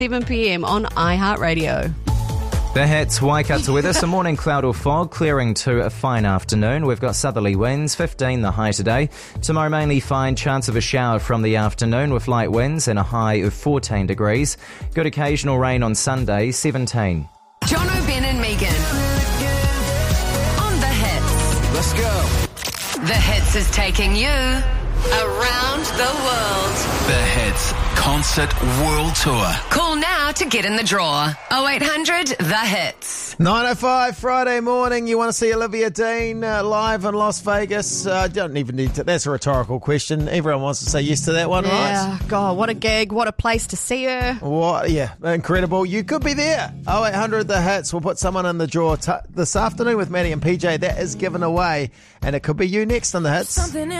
7 p.m. on iHeartRadio. The Hits, Waikato weather, some morning cloud or fog, clearing to a fine afternoon. We've got southerly winds, 15 the high today. Tomorrow mainly fine, chance of a shower from the afternoon with light winds and a high of 14 degrees. Good occasional rain on Sunday, 17. John O'Ben and Megan on The Hits. Let's go. The Hits is taking you around the world. The Hits Concert World Tour. Call now to get in the draw. 0800 The Hits. 9:05 Friday morning. You want to see Olivia Dean live in Las Vegas? Don't even need to. That's a rhetorical question. Everyone wants to say yes to that one, right? Yeah, God, what a gig. What a place to see her. What? Yeah, incredible. You could be there. 0800 The Hits. We'll put someone in the draw this afternoon with Maddie and PJ. That is given away, and it could be you next on The Hits. Something